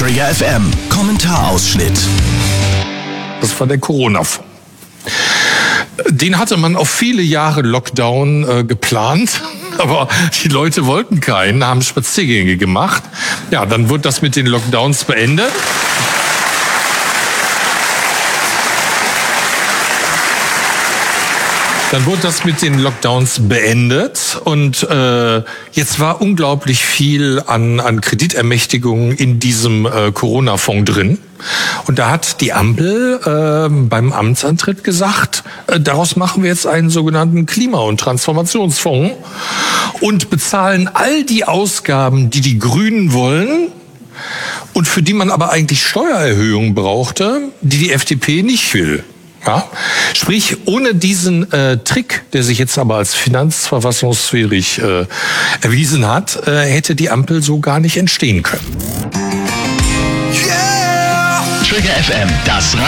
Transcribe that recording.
Trigger FM Kommentarausschnitt. Das war der Corona-Fonds. Den hatte man auf viele Jahre Lockdown geplant, aber die Leute wollten keinen, haben Spaziergänge gemacht. Ja, dann wurde das mit den Lockdowns beendet. Dann wurde das mit den Lockdowns beendet und jetzt war unglaublich viel an Kreditermächtigungen in diesem Corona-Fonds drin. Und da hat die Ampel beim Amtsantritt gesagt, daraus machen wir jetzt einen sogenannten Klima- und Transformationsfonds und bezahlen all die Ausgaben, die die Grünen wollen und für die man aber eigentlich Steuererhöhungen brauchte, die die FDP nicht will. Ja? Sprich, ohne diesen Trick, der sich jetzt aber als finanzverfassungswidrig erwiesen hat, hätte die Ampel so gar nicht entstehen können. Trigger FM, das